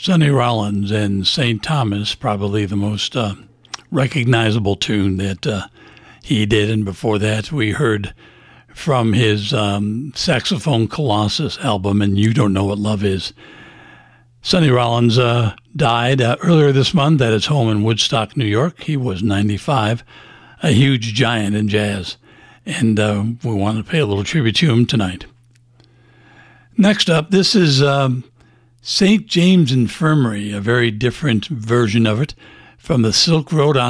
Sonny Rollins and St. Thomas, probably the most recognizable tune that he did. And before that, we heard from his Saxophone Colossus album, And You Don't Know What Love Is. Sonny Rollins died earlier this month at his home in Woodstock, New York. He was 95, a huge giant in jazz. And we want to pay a little tribute to him tonight. Next up, this is St. James Infirmary, a very different version of it from the Silk Road